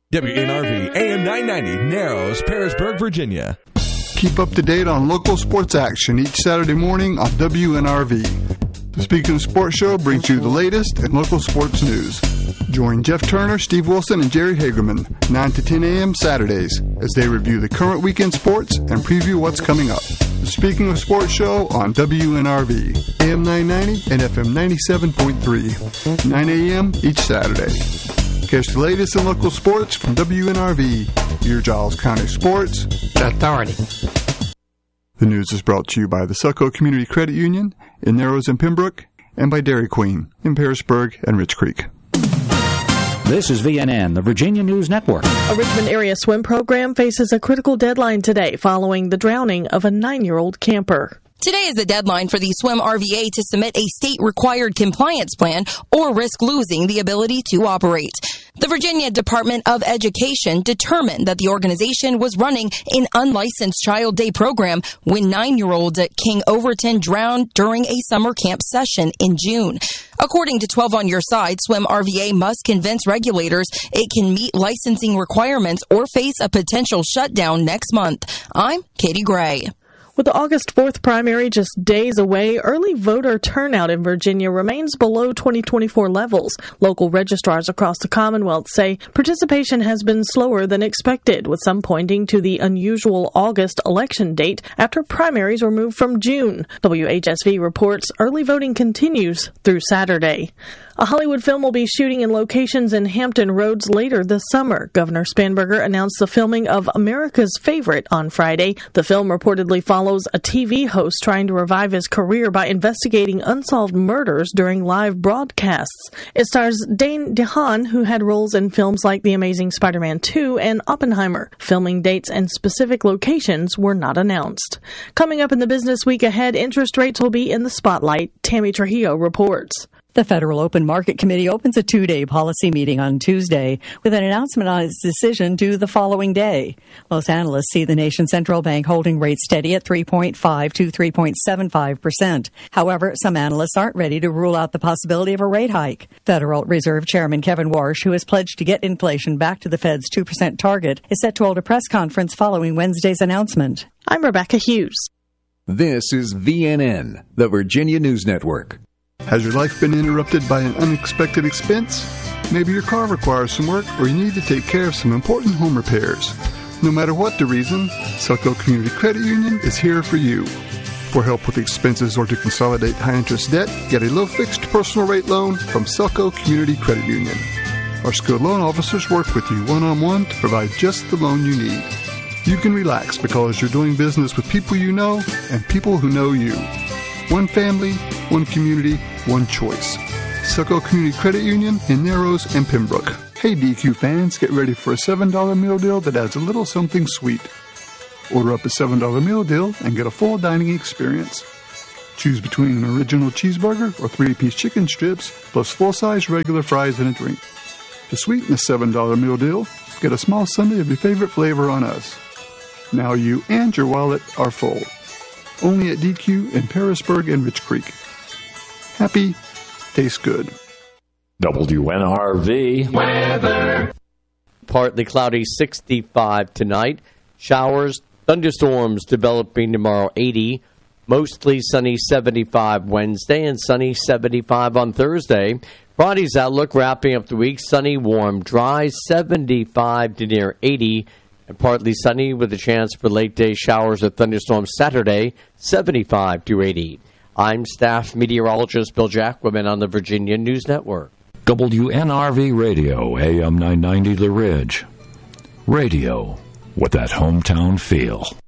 WNRV AM 990, Narrows, Parisburg, Virginia. Keep up to date on local sports action each Saturday morning on WNRV. The Speaking of Sports show brings you the latest in local sports news. Join Jeff Turner, Steve Wilson, and Jerry Hagerman 9 to 10 a.m. Saturdays as they review the current weekend sports and preview what's coming up. The Speaking of Sports show on WNRV, AM 990 and FM 97.3, 9 a.m. each Saturday. Catch the latest in local sports from WNRV, your Giles County Sports Authority. The news is brought to you by the Succo Community Credit Union in Narrows and Pembroke, and by Dairy Queen in Parisburg and Rich Creek. This is VNN, the Virginia News Network. A Richmond area swim program faces a critical deadline today following the drowning of a 9-year-old camper. Today is the deadline for the Swim RVA to submit a state-required compliance plan or risk losing the ability to operate. The Virginia Department of Education determined that the organization was running an unlicensed child day program when 9-year-old King Overton drowned during a summer camp session in June. According to 12 on Your Side, Swim RVA must convince regulators it can meet licensing requirements or face a potential shutdown next month. I'm Katie Gray. With the August 4th primary just days away, early voter turnout in Virginia remains below 2024 levels. Local registrars across the Commonwealth say participation has been slower than expected, with some pointing to the unusual August election date after primaries were moved from June. WHSV reports early voting continues through Saturday. A Hollywood film will be shooting in locations in Hampton Roads later this summer. Governor Spanberger announced the filming of America's Favorite on Friday. The film reportedly follows a TV host trying to revive his career by investigating unsolved murders during live broadcasts. It stars Dane DeHaan, who had roles in films like The Amazing Spider-Man 2 and Oppenheimer. Filming dates and specific locations were not announced. Coming up in the business week ahead, interest rates will be in the spotlight. Tammy Trujillo reports. The Federal Open Market Committee opens a 2-day policy meeting on Tuesday with an announcement on its decision due the following day. Most analysts see the nation's central bank holding rates steady at 3.5 to 3.75%. However, some analysts aren't ready to rule out the possibility of a rate hike. Federal Reserve Chairman Kevin Warsh, who has pledged to get inflation back to the Fed's 2% target, is set to hold a press conference following Wednesday's announcement. I'm Rebecca Hughes. This is VNN, the Virginia News Network. Has your life been interrupted by an unexpected expense? Maybe your car requires some work, or you need to take care of some important home repairs. No matter what the reason, Succo Community Credit Union is here for you. For help with expenses or to consolidate high-interest debt, get a low-fixed personal rate loan from Succo Community Credit Union. Our skilled loan officers work with you one-on-one to provide just the loan you need. You can relax because you're doing business with people you know and people who know you. One family, one community, one choice. Succo Community Credit Union in Narrows and Pembroke. Hey DQ fans, get ready for a $7 meal deal that adds a little something sweet. Order up a $7 meal deal and get a full dining experience. Choose between an original cheeseburger or 3-piece chicken strips, plus full-size regular fries and a drink. To sweeten the $7 meal deal, get a small sundae of your favorite flavor on us. Now you and your wallet are full. Only at DQ in Parisburg and Rich Creek. Happy, tastes good. WNRV weather. Partly cloudy, 65 tonight. Showers, thunderstorms developing tomorrow, 80. Mostly sunny, 75 Wednesday, and sunny, 75 on Thursday. Friday's outlook wrapping up the week, sunny, warm, dry, 75 to near 80. And partly sunny with a chance for late-day showers or thunderstorms Saturday, 75 to 80. I'm staff meteorologist Bill Jacquemin on the Virginia News Network. WNRV Radio, AM 990 The Ridge. Radio with that hometown feel.